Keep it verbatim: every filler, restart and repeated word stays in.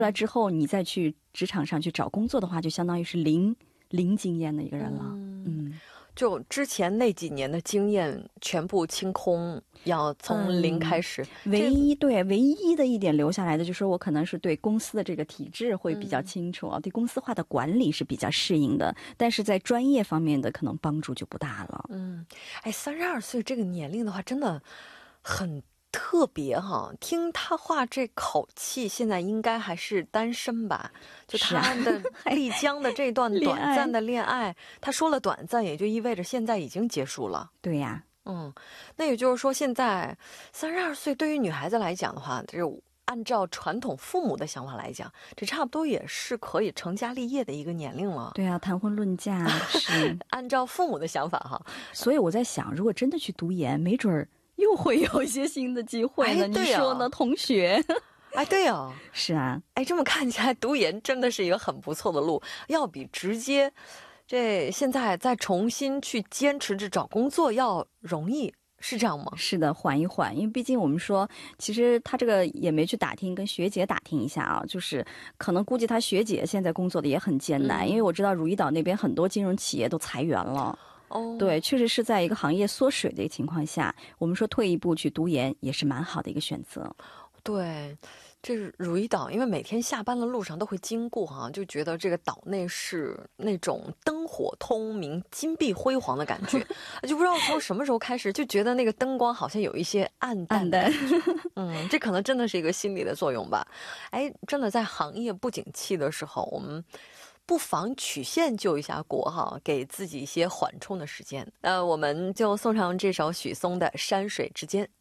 来之后你再去职场上去找工作的话，就相当于是零零经验的一个人了。嗯， 就之前那几年的经验全部清空，要从零开始。 嗯、唯一对唯一的一点留下来的就是我可能是对公司的这个体制会比较清楚啊、嗯，对公司化的管理是比较适应的，但是在专业方面的可能帮助就不大了。 嗯，哎，三十二岁这个年龄的话，真的很特别哈。听他话这口气，现在应该还是单身吧？就他的丽江的这段短暂的恋爱，他说了短暂，也就意味着现在已经结束了。 对呀， 嗯，那也就是说，现在三十二岁对于女孩子来讲的话，这按照传统父母的想法来讲，这差不多也是可以成家立业的一个年龄了。 对啊，谈婚论嫁是按照父母的想法哈。 所以我在想，如果真的去读研，没准儿又会有一些新的机会呢。 哎、 你说呢，同学？ 哎，对哦， 是啊， 哎，这么看起来，读研真的是一个很不错的路，要比直接这现在再重新去坚持着找工作要容易。是这样吗？ 是的，缓一缓，因为毕竟我们说，其实他这个也没去打听，跟学姐打听一下啊，就是可能估计他学姐现在工作的也很艰难，嗯、因为我知道汝矣岛那边很多金融企业都裁员了。哦，对，确实是在一个行业缩水的情况下，我们说退一步去读研也是蛮好的一个选择。 对，这汝矣岛，因为每天下班的路上都会经过哈、啊，就觉得这个岛内是那种灯火通明、金碧辉煌的感觉，就不知道从什么时候开始就觉得那个灯光好像有一些暗淡的感觉。嗯，这可能真的是一个心理的作用吧。哎，真的在行业不景气的时候，我们不妨曲线救一下国哈，给自己一些缓冲的时间。呃，我们就送上这首许嵩的《山水之间》。